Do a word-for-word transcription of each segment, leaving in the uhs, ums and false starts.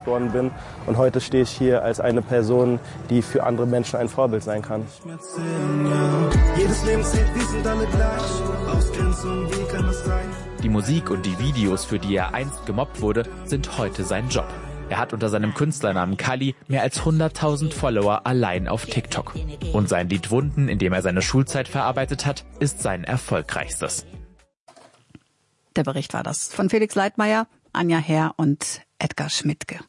worden bin. Und heute stehe ich hier als eine Person, die für andere Menschen ein Vorbild sein kann. Die Musik und die Videos, für die er einst gemobbt wurde, sind heute sein Job. Er hat unter seinem Künstlernamen Kali mehr als hunderttausend Follower allein auf TikTok. Und sein Lied Wunden, in dem er seine Schulzeit verarbeitet hat, ist sein erfolgreichstes. Der Bericht war das von Felix Leitmeier, Anja Herr und Edgar Schmidtke.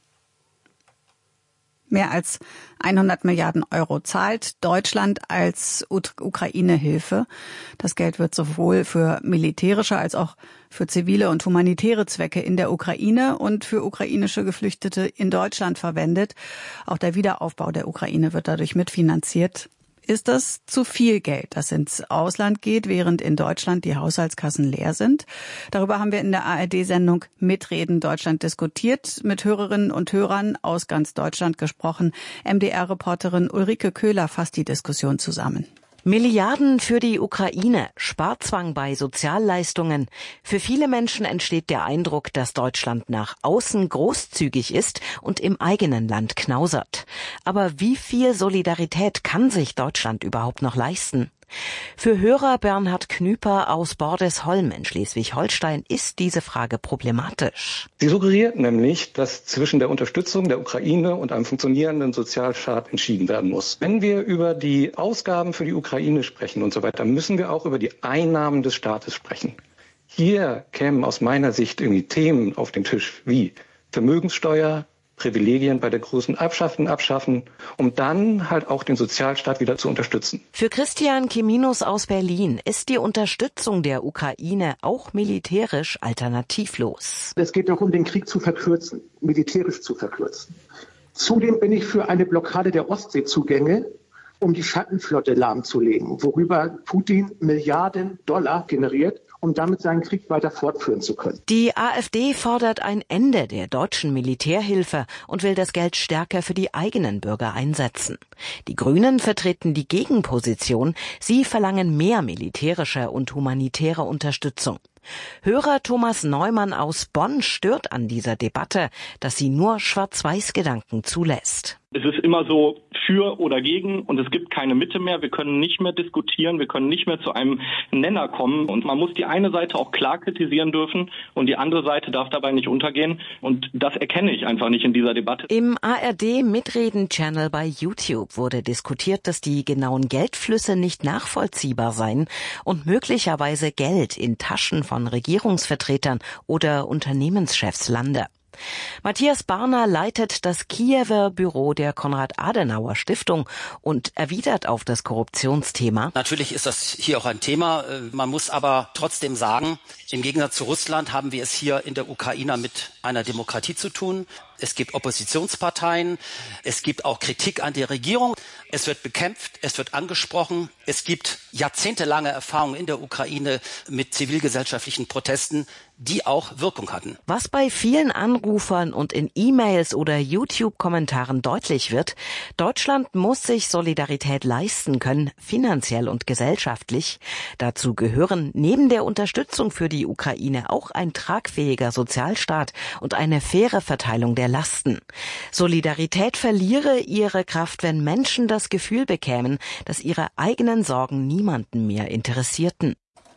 Mehr als hundert Milliarden Euro zahlt Deutschland als Ukraine-Hilfe. Das Geld wird sowohl für militärische als auch für zivile und humanitäre Zwecke in der Ukraine und für ukrainische Geflüchtete in Deutschland verwendet. Auch der Wiederaufbau der Ukraine wird dadurch mitfinanziert. Ist das zu viel Geld, das ins Ausland geht, während in Deutschland die Haushaltskassen leer sind? Darüber haben wir in der A R D-Sendung Mitreden Deutschland diskutiert, mit Hörerinnen und Hörern aus ganz Deutschland gesprochen. M D R-Reporterin Ulrike Köhler fasst die Diskussion zusammen. Milliarden für die Ukraine, Sparzwang bei Sozialleistungen. Für viele Menschen entsteht der Eindruck, dass Deutschland nach außen großzügig ist und im eigenen Land knausert. Aber wie viel Solidarität kann sich Deutschland überhaupt noch leisten? Für Hörer Bernhard Knüper aus Bordesholm in Schleswig-Holstein ist diese Frage problematisch. Sie suggeriert nämlich, dass zwischen der Unterstützung der Ukraine und einem funktionierenden Sozialstaat entschieden werden muss. Wenn wir über die Ausgaben für die Ukraine sprechen und so weiter, müssen wir auch über die Einnahmen des Staates sprechen. Hier kämen aus meiner Sicht irgendwie Themen auf den Tisch wie Vermögenssteuer, Privilegien bei der großen Abschaffen, abschaffen, um dann halt auch den Sozialstaat wieder zu unterstützen. Für Christian Kiminus aus Berlin ist die Unterstützung der Ukraine auch militärisch alternativlos. Es geht darum, den Krieg zu verkürzen, militärisch zu verkürzen. Zudem bin ich für eine Blockade der Ostseezugänge, um die Schattenflotte lahmzulegen, worüber Putin Milliarden Dollar generiert, um damit seinen Krieg weiter fortführen zu können. Die AfD fordert ein Ende der deutschen Militärhilfe und will das Geld stärker für die eigenen Bürger einsetzen. Die Grünen vertreten die Gegenposition. Sie verlangen mehr militärische und humanitäre Unterstützung. Hörer Thomas Neumann aus Bonn stört an dieser Debatte, dass sie nur Schwarz-Weiß-Gedanken zulässt. Es ist immer so für oder gegen und es gibt keine Mitte mehr. Wir können nicht mehr diskutieren, wir können nicht mehr zu einem Nenner kommen. Und man muss die eine Seite auch klar kritisieren dürfen und die andere Seite darf dabei nicht untergehen. Und das erkenne ich einfach nicht in dieser Debatte. Im A R D-Mitreden-Channel bei YouTube wurde diskutiert, dass die genauen Geldflüsse nicht nachvollziehbar seien und möglicherweise Geld in Taschen von Regierungsvertretern oder Unternehmenschefs lande. Matthias Barner leitet das Kiewer Büro der Konrad-Adenauer-Stiftung und erwidert auf das Korruptionsthema. Natürlich ist das hier auch ein Thema. Man muss aber trotzdem sagen, im Gegensatz zu Russland haben wir es hier in der Ukraine mit einer Demokratie zu tun. Es gibt Oppositionsparteien, es gibt auch Kritik an der Regierung. Es wird bekämpft, es wird angesprochen. Es gibt jahrzehntelange Erfahrung in der Ukraine mit zivilgesellschaftlichen Protesten, die auch Wirkung hatten. Was bei vielen Anrufern und in E-Mails oder YouTube-Kommentaren deutlich wird, Deutschland muss sich Solidarität leisten können, finanziell und gesellschaftlich. Dazu gehören neben der Unterstützung für die Ukraine auch ein tragfähiger Sozialstaat und eine faire Verteilung der Lasten. Solidarität verliere ihre Kraft, wenn Menschen das Gefühl bekämen, dass ihre eigenen Sorgen niemanden mehr interessierten.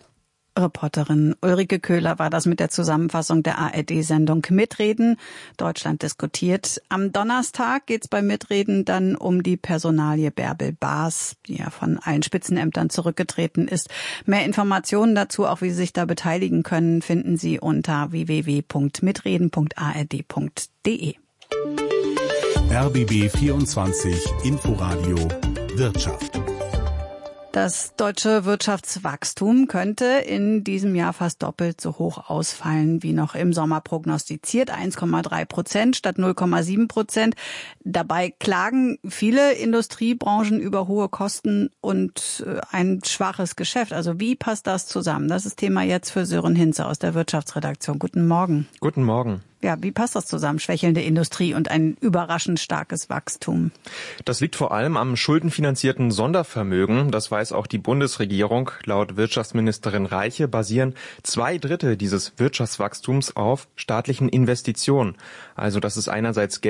Reporterin Ulrike Köhler war das mit der Zusammenfassung der A R D-Sendung Mitreden. Deutschland diskutiert. Am Donnerstag geht's bei Mitreden dann um die Personalie Bärbel Baas, die ja von allen Spitzenämtern zurückgetreten ist. Mehr Informationen dazu, auch wie Sie sich da beteiligen können, finden Sie unter w w w punkt mitreden punkt a r d punkt d e. R B B vierundzwanzig Inforadio Wirtschaft. Das deutsche Wirtschaftswachstum könnte in diesem Jahr fast doppelt so hoch ausfallen wie noch im Sommer prognostiziert. eins Komma drei Prozent statt null Komma sieben Prozent. Dabei klagen viele Industriebranchen über hohe Kosten und ein schwaches Geschäft. Also wie passt das zusammen? Das ist Thema jetzt für Sören Hinze aus der Wirtschaftsredaktion. Guten Morgen. Guten Morgen. Ja, wie passt das zusammen? Schwächelnde Industrie und ein überraschend starkes Wachstum. Das liegt vor allem am schuldenfinanzierten Sondervermögen. Das weiß auch die Bundesregierung. Laut Wirtschaftsministerin Reiche basieren zwei Drittel dieses Wirtschaftswachstums auf staatlichen Investitionen. Also das ist einerseits Geld